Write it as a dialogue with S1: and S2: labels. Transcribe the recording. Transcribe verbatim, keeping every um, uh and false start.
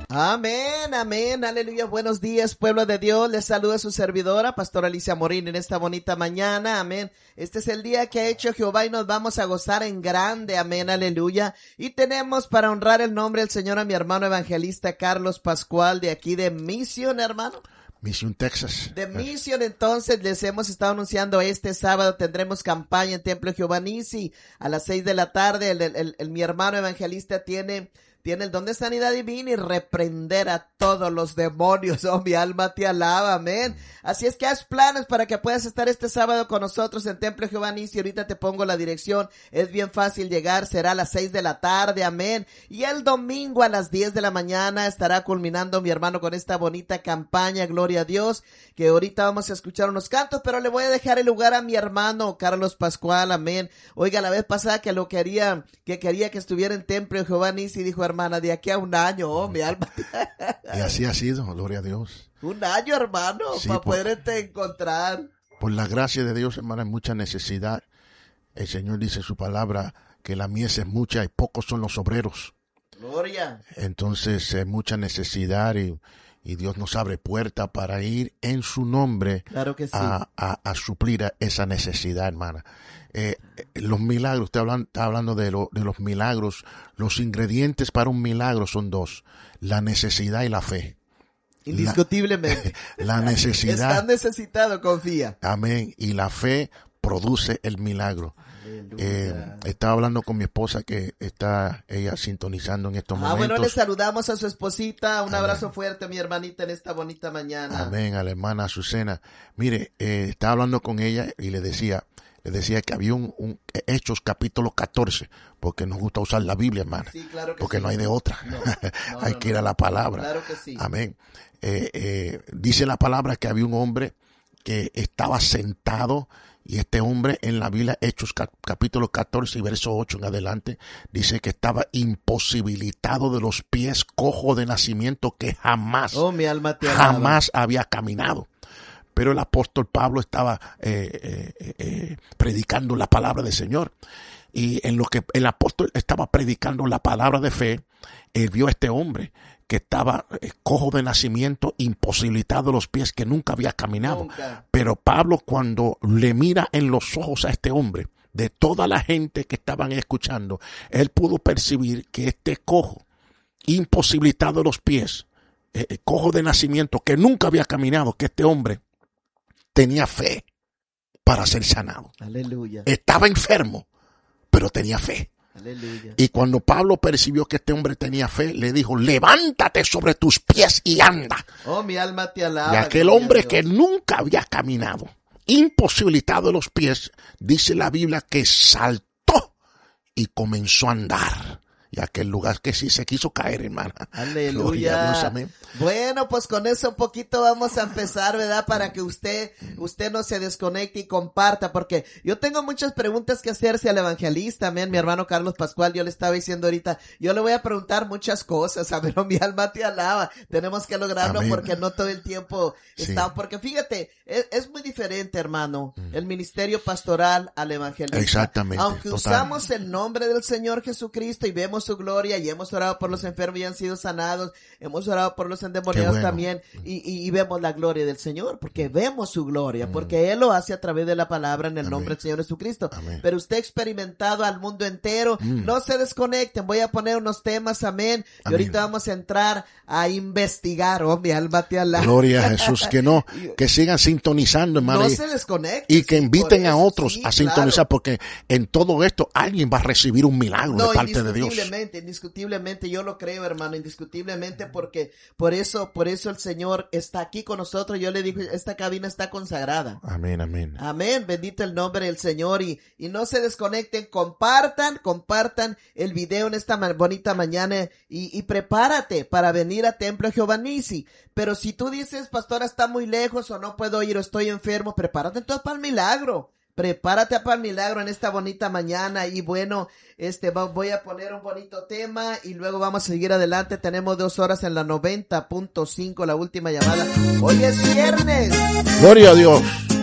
S1: Amén, amén, aleluya. Buenos días, pueblo de Dios. Les saluda su servidora, Pastora Alicia Morín, en esta bonita mañana. Amén. Este es el día que ha hecho Jehová y nos vamos a gozar en grande. Amén, aleluya. Y tenemos para honrar el nombre del Señor a mi hermano evangelista Carlos Pascual, de aquí de Mission, hermano.
S2: Mission, Texas.
S1: De Mission, entonces, les hemos estado anunciando este sábado tendremos campaña en Templo Jehová Nisi a las seis de la tarde. El, el, el, el mi hermano evangelista tiene... Tiene el don de sanidad divina y reprender a todos los demonios. Oh, mi alma te alaba, amén. Así es que haz planes para que puedas estar este sábado con nosotros en Templo Jehová Nisi. Ahorita te pongo la dirección. Es bien fácil llegar. Será a las seis de la tarde, amén. Y el domingo a las diez de la mañana estará culminando mi hermano con esta bonita campaña. Gloria a Dios. Que ahorita vamos a escuchar unos cantos, pero le voy a dejar el lugar a mi hermano Carlos Pascual, amén. Oiga, la vez pasada que lo quería, que quería que estuviera en Templo Jehová Nisi, dijo, hermano, hermana, de aquí a un año, oh, mi alma.
S2: Y así ha sido, gloria a Dios.
S1: Un año, hermano, sí, para poderte encontrar.
S2: Por la gracia de Dios, hermana, hay mucha necesidad. El Señor dice en su palabra que la mies es mucha y pocos son los obreros.
S1: Gloria.
S2: Entonces, hay mucha necesidad y, y Dios nos abre puerta para ir en su nombre,
S1: claro que sí,
S2: a, a, a suplir esa necesidad, hermana. Eh, los milagros, usted hablan, está hablando de, lo, de los milagros. Los ingredientes para un milagro son dos: la necesidad y la fe.
S1: Indiscutiblemente.
S2: La, la necesidad.
S1: Estás necesitado, confía.
S2: Amén. Y la fe produce el milagro. Eh, estaba hablando con mi esposa, que está ella sintonizando en estos
S1: ah,
S2: momentos.
S1: Bueno, le saludamos a su esposita. Un
S2: Amén.
S1: Abrazo fuerte, mi hermanita, en esta bonita mañana.
S2: Amén, a la hermana Azucena. Mire, eh, estaba hablando con ella y le decía, le decía que había un, un Hechos capítulo catorce, porque nos gusta usar la Biblia, hermana.
S1: Sí, claro que
S2: porque
S1: sí.
S2: no hay de otra.
S1: No, no,
S2: hay
S1: no,
S2: que ir
S1: no.
S2: a la palabra.
S1: Claro que sí.
S2: Amén. Eh, eh, dice la palabra que había un hombre que estaba sentado. Y este hombre en la Biblia, Hechos capítulo catorce y verso ocho en adelante, dice que estaba imposibilitado de los pies, cojo de nacimiento, que jamás,
S1: oh, mi alma te alaba.
S2: jamás había caminado. Pero el apóstol Pablo estaba eh, eh, eh, predicando la palabra del Señor. Y en lo que el apóstol estaba predicando la palabra de fe, él vio a este hombre que estaba eh, cojo de nacimiento, imposibilitado de los pies, que nunca había caminado.
S1: Nunca.
S2: Pero Pablo, cuando le mira en los ojos a este hombre, de toda la gente que estaban escuchando, él pudo percibir que este cojo, imposibilitado de los pies, eh, cojo de nacimiento, que nunca había caminado, que este hombre tenía fe para ser sanado.
S1: Aleluya.
S2: Estaba enfermo, pero tenía fe.
S1: Aleluya.
S2: Y cuando Pablo percibió que este hombre tenía fe, le dijo, levántate sobre tus pies y anda.
S1: Oh, mi alma te alaba.
S2: Y aquel hombre que nunca había caminado, imposibilitado de los pies, dice la Biblia que saltó y comenzó a andar. Y aquel lugar que sí se quiso caer, hermana.
S1: Aleluya.
S2: Dios, amén.
S1: Bueno, pues con eso un poquito vamos a empezar, ¿verdad? Para que usted, usted no se desconecte y comparta, porque yo tengo muchas preguntas que hacerse al evangelista, amén, mi hermano Carlos Pascual. Yo le estaba diciendo ahorita, yo le voy a preguntar muchas cosas, amén, oh, mi alma te alaba. Tenemos que lograrlo, amén, porque no todo el tiempo está, sí, porque fíjate, es, es muy diferente, hermano, mm. el ministerio pastoral al evangelista.
S2: Exactamente.
S1: Aunque total. Usamos el nombre del Señor Jesucristo y vemos su gloria, y hemos orado por los enfermos y han sido sanados, hemos orado por los endemoniados, bueno, también, y, y, y vemos la gloria del Señor, porque vemos su gloria, mm. porque Él lo hace a través de la palabra en el Amén. Nombre del Señor Jesucristo. Amén. Pero usted ha experimentado al mundo entero, mm. no se desconecten, voy a poner unos temas, amén, y amén. Ahorita vamos a entrar a investigar, oh, mi alma te alaba.
S2: Gloria a Jesús, que no, que sigan sintonizando, hermano.
S1: No
S2: y,
S1: se desconecten.
S2: Y que inviten
S1: eso,
S2: a otros
S1: sí,
S2: a sintonizar,
S1: claro.
S2: porque en todo esto alguien va a recibir un milagro
S1: no,
S2: de parte de Dios.
S1: Indiscutiblemente, indiscutiblemente, yo lo creo, hermano, indiscutiblemente, porque por eso, por eso el Señor está aquí con nosotros. Yo le dije, esta cabina está consagrada.
S2: Amén, amén.
S1: Amén, bendito el nombre del Señor, y, y no se desconecten, compartan, compartan el video en esta ma- bonita mañana, y, y prepárate para venir a Templo Jehová Nisi. Pero si tú dices, pastora, está muy lejos, o no puedo ir, o estoy enfermo, prepárate entonces para el milagro. Prepárate para el milagro en esta bonita mañana. Y bueno, este voy a poner un bonito tema y luego vamos a seguir adelante. Tenemos dos horas en la noventa punto cinco, la última llamada. Hoy es viernes.
S2: Gloria a Dios.